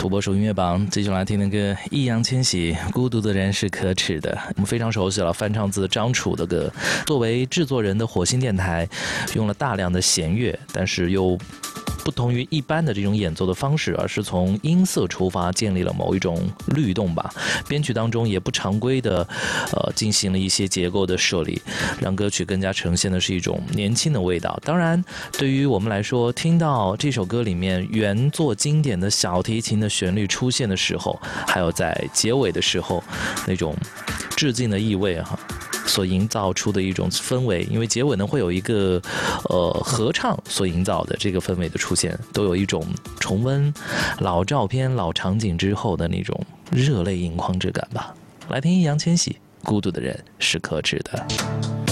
土拨鼠音乐榜，继续来听那个易烊千玺《孤独的人是可耻的》，我们非常熟悉了，翻唱自张楚的歌。作为制作人的火星电台，用了大量的弦乐，但是又不同于一般的这种演奏的方式，而是从音色出发，建立了某一种律动吧。编曲当中也不常规的，进行了一些结构的设立，让歌曲更加呈现的是一种年轻的味道。当然，对于我们来说，听到这首歌里面原作经典的小提琴的旋律出现的时候，还有在结尾的时候那种致敬的意味所营造出的一种氛围，因为结尾呢会有一个合唱所营造的这个氛围的出现，都有一种重温老照片老场景之后的那种热泪盈眶之感吧。来听易烊千玺《孤独的人是可耻的》。